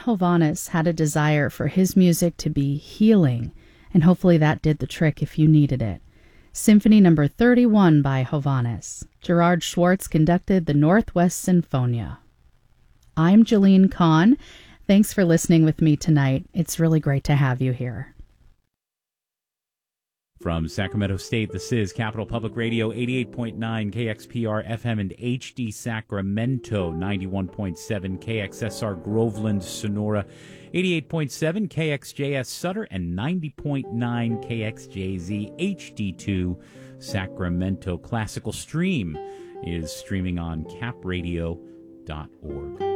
Hovhannes had a desire for his music to be healing, and hopefully that did the trick if you needed it. Symphony Number 31 by Hovhannes. Gerard Schwartz conducted the Northwest Sinfonia. I'm Jalene Kahn. Thanks for listening with me tonight. It's really great to have you here. From Sacramento State, this is Capital Public Radio, 88.9 KXPR FM and HD Sacramento, 91.7 KXSR Groveland, Sonora, 88.7 KXJS Sutter, and 90.9 KXJZ HD2 Sacramento. Classical Stream is streaming on capradio.org.